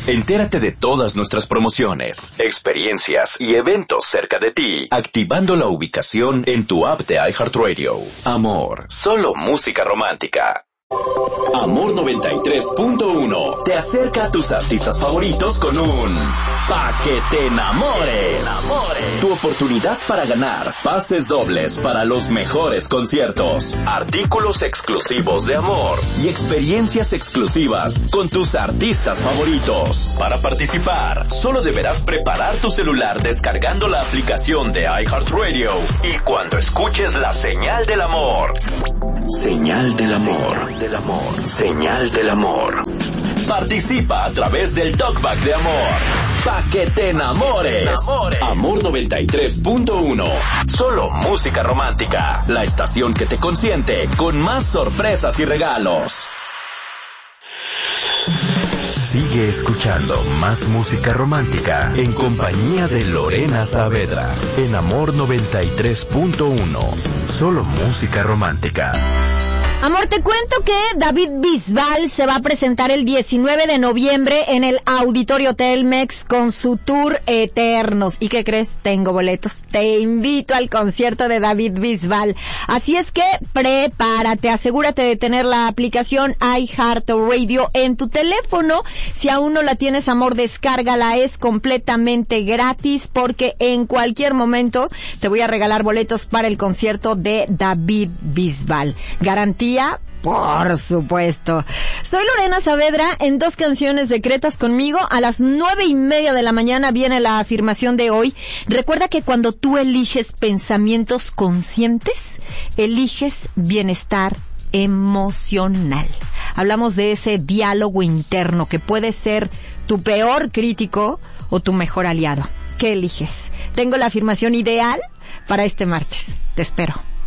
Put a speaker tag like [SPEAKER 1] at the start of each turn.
[SPEAKER 1] Entérate de todas nuestras promociones, experiencias y eventos cerca de ti, activando la ubicación en tu app de iHeartRadio. Amor, solo música romántica. Amor 93.1 te acerca a tus artistas favoritos con un Pa' que te enamores. Tu oportunidad para ganar pases dobles para los mejores conciertos, artículos exclusivos de Amor y experiencias exclusivas con tus artistas favoritos. Para participar, solo deberás preparar tu celular descargando la aplicación de iHeartRadio y cuando escuches la señal del amor. Señal del amor. Señal del amor. Participa a través del talkback de Amor. Pa' que te enamores. Amor 93.1. Solo música romántica. La estación que te consiente con más sorpresas y regalos.
[SPEAKER 2] Sigue escuchando más música romántica en compañía de Lorena Saavedra en Amor 93.1. Solo música romántica.
[SPEAKER 3] Amor, te cuento que David Bisbal se va a presentar el 19 de noviembre en el Auditorio Telmex con su tour Eternos. ¿Y qué crees? Tengo boletos. Te invito al concierto de David Bisbal. Así es que prepárate, asegúrate de tener la aplicación iHeartRadio en tu teléfono. Si aún no la tienes, amor, descárgala, es completamente gratis porque en cualquier momento te voy a regalar boletos para el concierto de David Bisbal. Garantía, por supuesto. Soy Lorena Saavedra en Dos Canciones Secretas conmigo. A las 9:30 de la mañana viene la afirmación de hoy. Recuerda que cuando tú eliges pensamientos conscientes, eliges bienestar emocional. Hablamos de ese diálogo interno que puede ser tu peor crítico o tu mejor aliado. ¿Qué eliges? Tengo la afirmación ideal para este martes. Te espero.